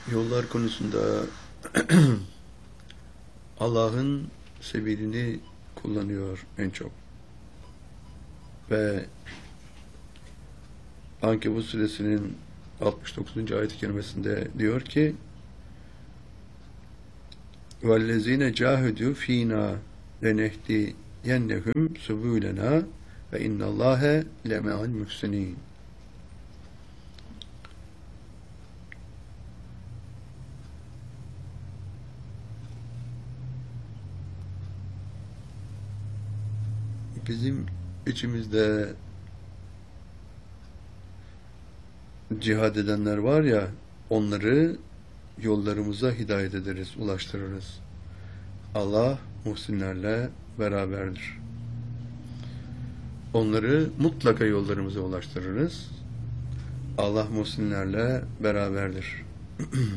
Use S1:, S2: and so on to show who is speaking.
S1: Yollar konusunda Allah'ın sebilini kullanıyor en çok. Ve Ankebut suresinin 69. ayet-i kerimesinde diyor ki وَالَّذ۪ينَ جَاهُدُوا ف۪ينَا لَنَهْدِيَنَّهُمْ سُبُولَنَا وَاِنَّ اللّٰهَ لَمَعَ الْمُحْسِنِينَ. Bizim içimizde cihad edenler var ya, onları yollarımıza hidayet ederiz, ulaştırırız. Allah muhsinlerle beraberdir. Onları mutlaka yollarımıza ulaştırırız. Allah muhsinlerle beraberdir.